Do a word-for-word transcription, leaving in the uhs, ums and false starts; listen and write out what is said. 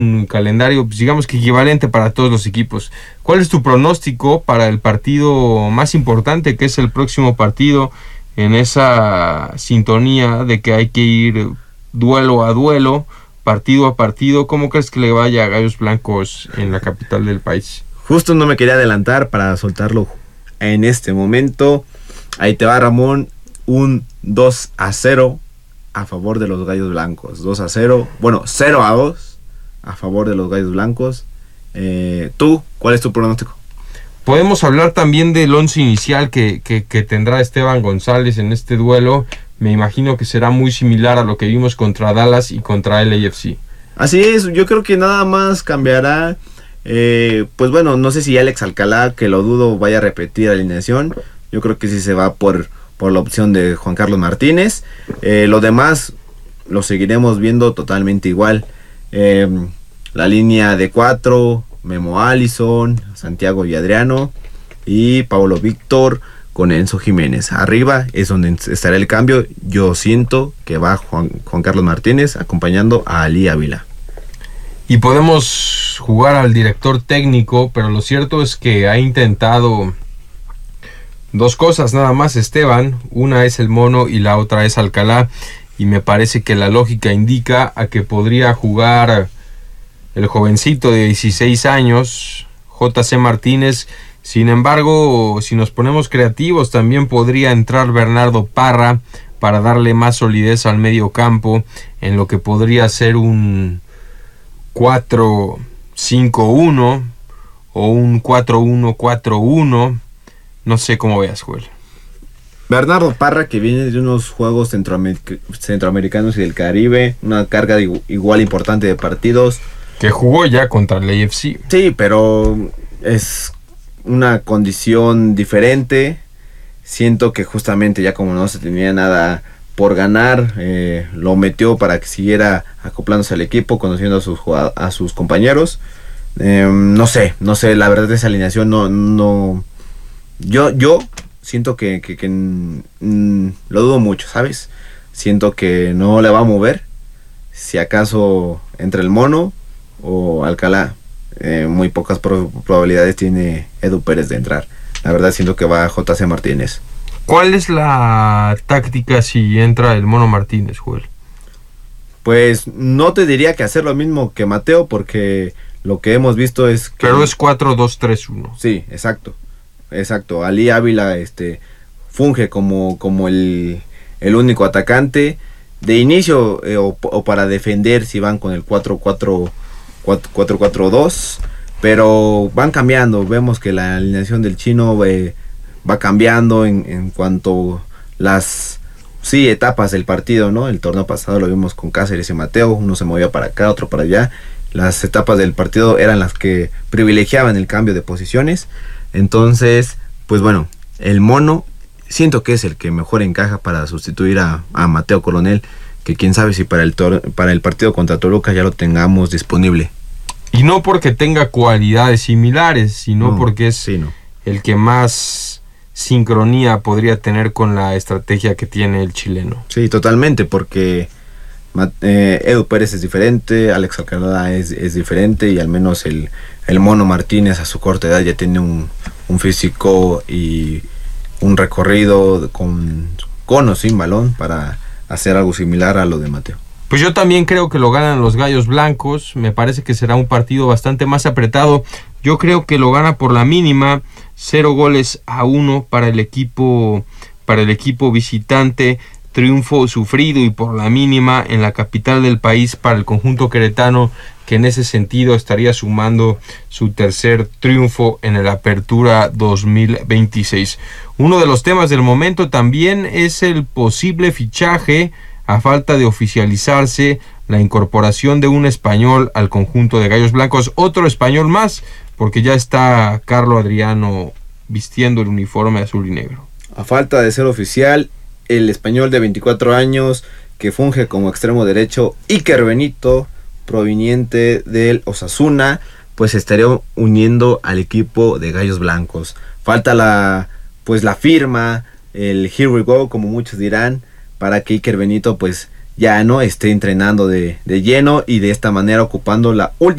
un calendario, pues, digamos que equivalente para todos los equipos. ¿Cuál es tu pronóstico para el partido más importante, que es el próximo partido, en esa sintonía de que hay que ir duelo a duelo, partido a partido? ¿Cómo crees que le vaya a Gallos Blancos en la capital del país? Justo no me quería adelantar para soltarlo en este momento. Ahí te va, Ramón, un dos a cero a favor de los Gallos Blancos. dos a cero, bueno, cero a dos a favor de los Gallos Blancos. Eh, ¿Tú? ¿Cuál es tu pronóstico? Podemos hablar también del once inicial que, que, que tendrá Esteban González en este duelo. Me imagino que será muy similar a lo que vimos contra Dallas y contra L A F C. Así es, yo creo que nada más cambiará. Eh, pues bueno, no sé si Alex Alcalá, que lo dudo, vaya a repetir la alineación. Yo creo que sí se va por, por la opción de Juan Carlos Martínez. Eh, lo demás lo seguiremos viendo totalmente igual. Eh, la línea de cuatro, Memo Allison, Santiago y Adriano, y Pablo Víctor con Enzo Jiménez. Arriba es donde estará el cambio. Yo siento que va Juan, Juan Carlos Martínez acompañando a Ali Ávila. Y podemos jugar al director técnico, pero lo cierto es que ha intentado dos cosas nada más Esteban. Una es el Mono y la otra es Alcalá, y me parece que la lógica indica a que podría jugar el jovencito de dieciséis años, J C Martínez. Sin embargo, si nos ponemos creativos, también podría entrar Bernardo Parra para darle más solidez al medio campo, en lo que podría ser un cuatro cinco uno o un cuatro uno cuatro uno. No sé cómo veas, Joel. Bernardo Parra, que viene de unos juegos centroamer- centroamericanos y del Caribe, una carga de igual importante de partidos. Que jugó ya contra el A F C. Sí, pero es una condición diferente. Siento que justamente ya como no se tenía nada por ganar, eh, lo metió para que siguiera acoplándose al equipo, conociendo a sus, a sus compañeros. Eh, no sé, no sé, la verdad esa alineación no... no yo, yo siento que, que, que mm, lo dudo mucho, ¿sabes? Siento que no le va a mover. Si acaso entre el Mono o Alcalá, eh, muy pocas pro- probabilidades tiene Edu Pérez de entrar. La verdad siento que va J C Martínez. ¿Cuál es la táctica si entra el Mono Martínez, Joel? Pues no te diría que hacer lo mismo que Mateo, porque lo que hemos visto es que... Pero es cuatro dos tres uno. Sí, exacto. Exacto. Ali Ávila este, funge como, como el, el único atacante. De inicio eh, o, o para defender si van con el cuatro cuatro dos. Pero van cambiando. Vemos que la alineación del chino eh, va cambiando en, en cuanto las sí, etapas del partido, ¿no? El torneo pasado lo vimos con Cáceres y Mateo. Uno se movía para acá, otro para allá. Las etapas del partido eran las que privilegiaban el cambio de posiciones. Entonces, pues bueno, el Mono siento que es el que mejor encaja para sustituir a, a Mateo Coronel, que quién sabe si para el, tor- para el partido contra Toluca ya lo tengamos disponible. Y no porque tenga cualidades similares, sino No, porque es sí, no. el que más sincronía podría tener con la estrategia que tiene el chileno. Sí, totalmente, porque eh, Edu Pérez es diferente, Alex Alcalá es, es diferente, y al menos el, el Mono Martínez a su corta edad ya tiene un, un físico y un recorrido con, con o sin balón para hacer algo similar a lo de Mateo. Pues yo también creo que lo ganan los Gallos Blancos. Me parece que será un partido bastante más apretado. Yo creo que lo gana por la mínima, cero goles a uno para el equipo, para el equipo visitante. Triunfo sufrido y por la mínima en la capital del país para el conjunto queretano, que en ese sentido estaría sumando su tercer triunfo en el Apertura dos mil veintiséis. Uno de los temas del momento también es el posible fichaje, a falta de oficializarse, la incorporación de un español al conjunto de Gallos Blancos. Otro español más, porque ya está Carlo Adriano vistiendo el uniforme azul y negro. A falta de ser oficial, el español de veinticuatro años que funge como extremo derecho, Iker Benito, proveniente del Osasuna, pues se estaría uniendo al equipo de Gallos Blancos. Falta la pues la firma, el here we go, como muchos dirán, para que Iker Benito pues ya no esté entrenando de, de lleno y de esta manera ocupando la última